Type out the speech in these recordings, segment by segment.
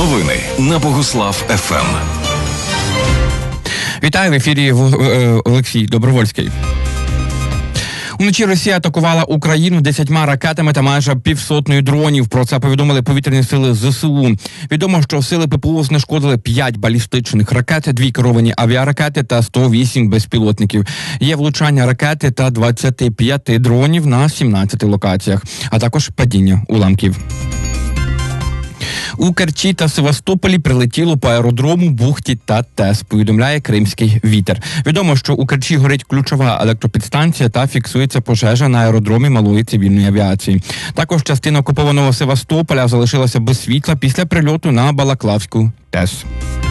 Новини на Богуслав ФМ. Вітаю, в ефірі Олексій Добровольський. Уночі Росія атакувала Україну 10 ракетами та майже 500 дронів. Про це повідомили повітряні сили ЗСУ. Відомо, що сили ППО знешкодили 5 балістичних ракет, 2 керовані авіаракети та 108 безпілотників. Є влучання ракети та 25 дронів на 17 локаціях, а також падіння уламків. У Керчі та Севастополі прилетіло по аеродрому, бухті та ТЕС, повідомляє Кримський вітер. Відомо, що у Керчі горить ключова електропідстанція та фіксується пожежа на аеродромі малої цивільної авіації. Також частина окупованого Севастополя залишилася без світла після прильоту на Балаклавську ТЕС.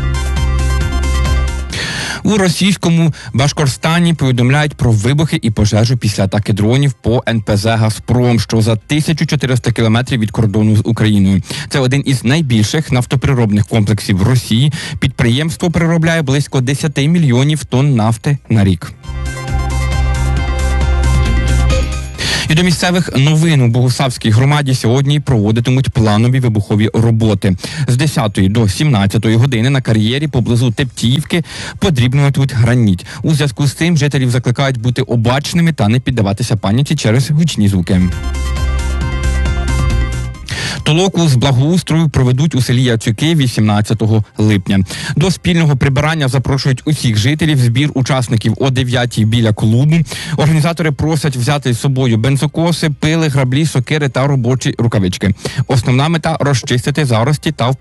У російському Башкортостані повідомляють про вибухи і пожежу після атаки дронів по НПЗ «Газпром», що за 1400 кілометрів від кордону з Україною. Це один із найбільших нафтопереробних комплексів Росії. Підприємство переробляє близько 10 мільйонів тонн нафти на рік. І до місцевих новин у Богуславській громаді сьогодні проводитимуть планові вибухові роботи. З 10 до 17 години на кар'єрі поблизу Тептіївки подрібнюватимуть граніт. У зв'язку з цим жителів закликають бути обачними та не піддаватися паніці через гучні звуки. Толоку з благоустрою проведуть у селі Яцюки 18 липня. До спільного прибирання запрошують усіх жителів, збір учасників о 9-й біля клубу. Організатори просять взяти з собою бензокоси, пили, граблі, сокири та робочі рукавички. Основна мета – розчистити зарості та